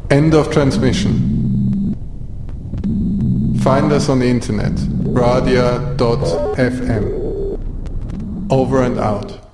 End of transmission. Find us on the internet, radia.fm. Over and out.